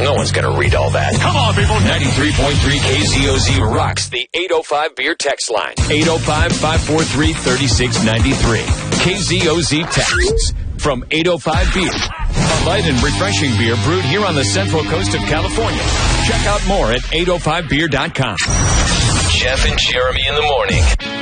No one's going to read all that. Come on, people. 93.3 KZOZ rocks the 805 Beer text line. 805-543-3693. KZOZ texts from 805 Beer. A light and refreshing beer brewed here on the Central Coast of California. Check out more at 805beer.com. Jeff and Jeremy in the morning.